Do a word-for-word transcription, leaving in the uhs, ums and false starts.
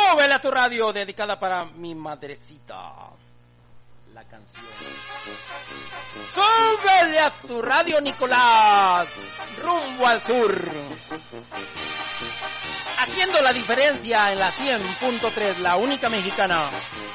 Súbele a tu radio, dedicada para mi madrecita. La canción. Súbele a tu radio, Nicolás. Rumbo al sur. Haciendo la diferencia en la cien punto tres, la única mexicana.